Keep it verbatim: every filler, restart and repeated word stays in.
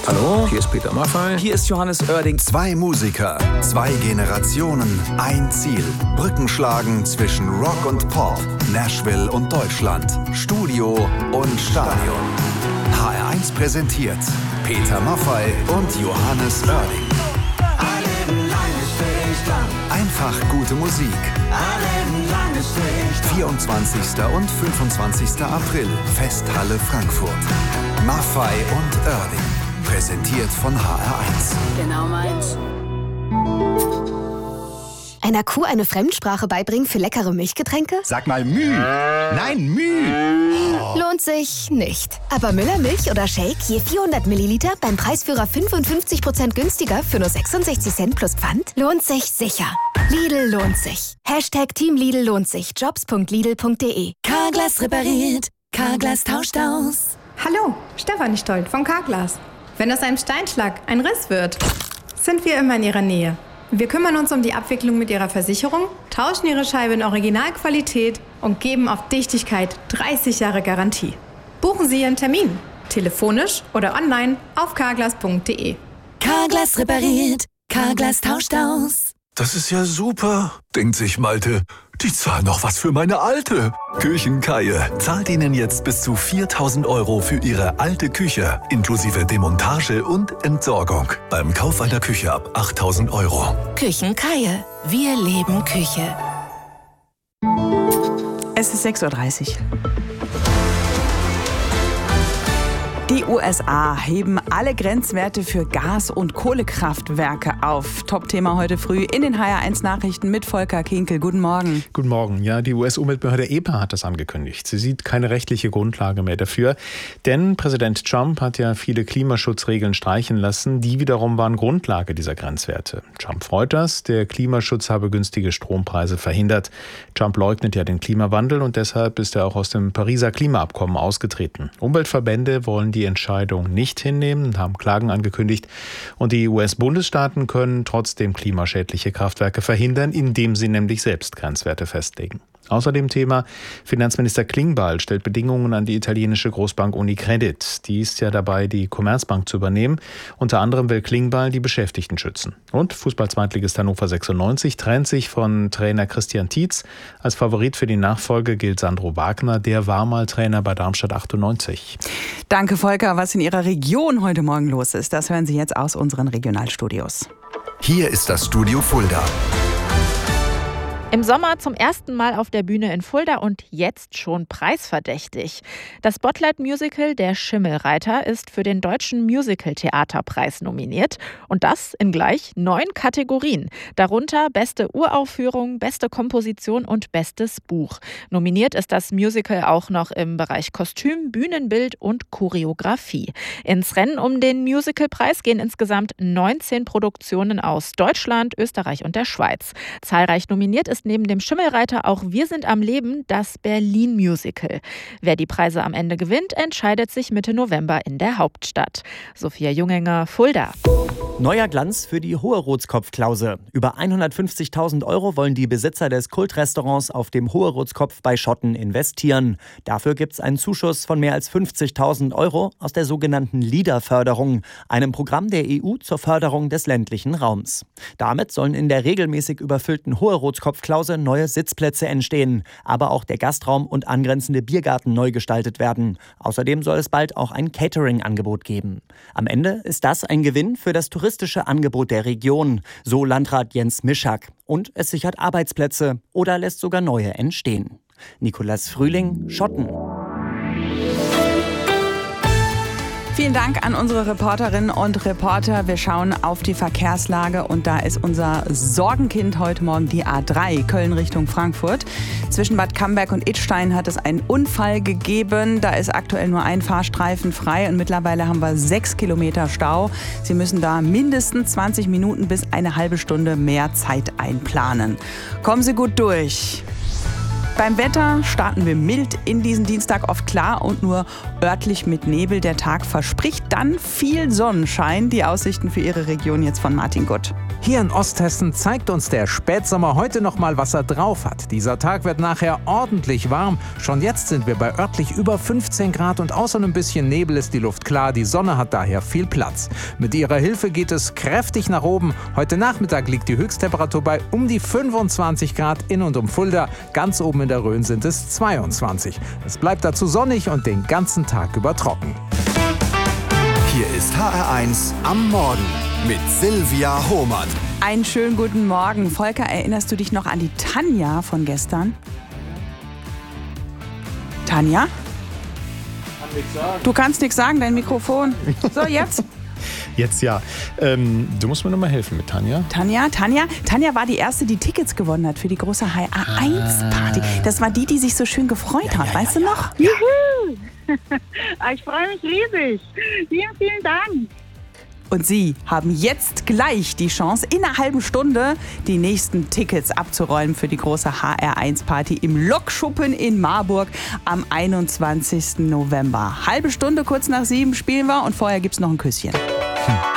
Hallo, hier ist Peter Maffay. Hier ist Johannes Oerding. Zwei Musiker, zwei Generationen, ein Ziel. Brücken schlagen zwischen Rock und Pop, Nashville und Deutschland, Studio und Stadion. H R eins präsentiert Peter Maffay und Johannes Oerding. Einfach gute Musik. vierundzwanzigster und fünfundzwanzigster April, Festhalle Frankfurt. Maffay und Oerding. Präsentiert von H R eins. Genau meins. Einer Kuh eine Fremdsprache beibringen für leckere Milchgetränke? Sag mal Müh. Nein, Müh. Oh. Lohnt sich nicht. Aber Müller Milch oder Shake je vierhundert Milliliter beim Preisführer fünfundfünfzig Prozent günstiger für nur sechsundsechzig Cent plus Pfand? Lohnt sich sicher. Lidl lohnt sich. Hashtag Team Lidl lohnt sich. Jobs punkt lidl punkt de. Carglass repariert. Carglass tauscht aus. Hallo, Stefanie Stolt von Carglass. Wenn aus einem Steinschlag ein Riss wird, sind wir immer in Ihrer Nähe. Wir kümmern uns um die Abwicklung mit Ihrer Versicherung, tauschen Ihre Scheibe in Originalqualität und geben auf Dichtigkeit dreißig Jahre Garantie. Buchen Sie Ihren Termin, telefonisch oder online auf carglass punkt de. Carglass repariert. Carglass tauscht aus. Das ist ja super, denkt sich Malte. Die zahlen noch was für meine Alte. Küchenkaie zahlt Ihnen jetzt bis zu viertausend Euro für Ihre alte Küche, inklusive Demontage und Entsorgung. Beim Kauf einer Küche ab achttausend Euro. Küchenkaie. Wir leben Küche. Es ist sechs Uhr dreißig. Die U S A heben alle Grenzwerte für Gas- und Kohlekraftwerke auf. Top-Thema heute früh in den H R eins Nachrichten mit Volker Kinkel. Guten Morgen. Guten Morgen. Ja, die U S-Umweltbehörde E P A hat das angekündigt. Sie sieht keine rechtliche Grundlage mehr dafür. Denn Präsident Trump hat ja viele Klimaschutzregeln streichen lassen. Die wiederum waren Grundlage dieser Grenzwerte. Trump freut das. Der Klimaschutz habe günstige Strompreise verhindert. Trump leugnet ja den Klimawandel und deshalb ist er auch aus dem Pariser Klimaabkommen ausgetreten. Umweltverbände wollen die Entscheidung nicht hinnehmen und haben Klagen angekündigt. Und die U S-Bundesstaaten können trotzdem klimaschädliche Kraftwerke verhindern, indem sie nämlich selbst Grenzwerte festlegen. Außerdem Thema: Finanzminister Klingbeil stellt Bedingungen an die italienische Großbank Unicredit. Die ist ja dabei, die Commerzbank zu übernehmen. Unter anderem will Klingbeil die Beschäftigten schützen. Und Fußball-Zweitligist Hannover sechsundneunzig trennt sich von Trainer Christian Tietz. Als Favorit für die Nachfolge gilt Sandro Wagner. Der war mal Trainer bei Darmstadt achtundneunzig. Danke, Volker. Was in Ihrer Region heute Morgen los ist, das hören Sie jetzt aus unseren Regionalstudios. Hier ist das Studio Fulda. Im Sommer zum ersten Mal auf der Bühne in Fulda und jetzt schon preisverdächtig. Das Spotlight-Musical Der Schimmelreiter ist für den Deutschen Musical-Theaterpreis nominiert. Und das in gleich neun Kategorien. Darunter beste Uraufführung, beste Komposition und bestes Buch. Nominiert ist das Musical auch noch im Bereich Kostüm, Bühnenbild und Choreografie. Ins Rennen um den Musicalpreis gehen insgesamt neunzehn Produktionen aus Deutschland, Österreich und der Schweiz. Zahlreich nominiert ist neben dem Schimmelreiter auch Wir sind am Leben, das Berlin-Musical. Wer die Preise am Ende gewinnt, entscheidet sich Mitte November in der Hauptstadt. Sophia Jungenger, Fulda. Neuer Glanz für die Hohe-Rotskopf-Klause. Über hundertfünfzigtausend Euro wollen die Besitzer des Kultrestaurants auf dem Hohe-Rotskopf bei Schotten investieren. Dafür gibt es einen Zuschuss von mehr als fünfzigtausend Euro aus der sogenannten LEADER-Förderung, einem Programm der E U zur Förderung des ländlichen Raums. Damit sollen in der regelmäßig überfüllten Hohe-Rotskopf-Klause neue Sitzplätze entstehen, aber auch der Gastraum und angrenzende Biergarten neu gestaltet werden. Außerdem soll es bald auch ein Catering-Angebot geben. Am Ende ist das ein Gewinn für das touristische Angebot der Region, so Landrat Jens Mischak. Und es sichert Arbeitsplätze oder lässt sogar neue entstehen. Nikolas Frühling, Schotten. Vielen Dank an unsere Reporterinnen und Reporter. Wir schauen auf die Verkehrslage und da ist unser Sorgenkind heute Morgen die A drei, Köln Richtung Frankfurt. Zwischen Bad Camberg und Idstein hat es einen Unfall gegeben. Da ist aktuell nur ein Fahrstreifen frei und mittlerweile haben wir sechs Kilometer Stau. Sie müssen da mindestens zwanzig Minuten bis eine halbe Stunde mehr Zeit einplanen. Kommen Sie gut durch. Beim Wetter starten wir mild in diesen Dienstag, oft klar und nur örtlich mit Nebel. Der Tag verspricht dann viel Sonnenschein. Die Aussichten für Ihre Region jetzt von Martin Gutt. Hier in Osthessen zeigt uns der Spätsommer heute noch mal, was er drauf hat. Dieser Tag wird nachher ordentlich warm. Schon jetzt sind wir bei örtlich über fünfzehn Grad und außer ein bisschen Nebel ist die Luft klar. Die Sonne hat daher viel Platz. Mit ihrer Hilfe geht es kräftig nach oben. Heute Nachmittag liegt die Höchsttemperatur bei um die fünfundzwanzig Grad in und um Fulda. Ganz oben in der Rhön sind es zweiundzwanzig. Es bleibt dazu sonnig und den ganzen Tag über trocken. Hier ist H R eins am Morgen mit Silvia Hohmann. Einen schönen guten Morgen. Volker, erinnerst du dich noch an die Tanja von gestern? Tanja? Kann nichts sagen. Du kannst nichts sagen, dein Mikrofon. So, jetzt? Jetzt ja. Ähm, du musst mir noch mal helfen mit Tanja. Tanja, Tanja, Tanja war die erste, die Tickets gewonnen hat für die große H R eins Party. Das war die, die sich so schön gefreut Ja, hat, ja, weißt ja, du noch? Ja. Juhu! Ich freue mich riesig. Vielen, vielen Dank. Und Sie haben jetzt gleich die Chance, in einer halben Stunde die nächsten Tickets abzuräumen für die große H R eins Party im Lokschuppen in Marburg am einundzwanzigsten November. Halbe Stunde, kurz nach sieben spielen wir und vorher gibt's noch ein Küsschen. Hm.